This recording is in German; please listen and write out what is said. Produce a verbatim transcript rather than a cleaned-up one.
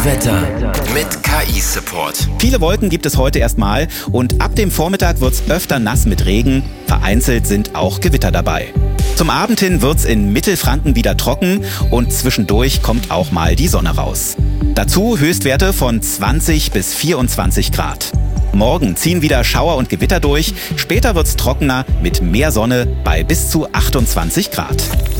Wetter mit K I-Support. Viele Wolken gibt es heute erstmal und ab dem Vormittag wird's öfter nass mit Regen. Vereinzelt sind auch Gewitter dabei. Zum Abend hin wird's in Mittelfranken wieder trocken und zwischendurch kommt auch mal die Sonne raus. Dazu Höchstwerte von zwanzig bis vierundzwanzig Grad. Morgen ziehen wieder Schauer und Gewitter durch. Später wird's trockener mit mehr Sonne bei bis zu achtundzwanzig Grad.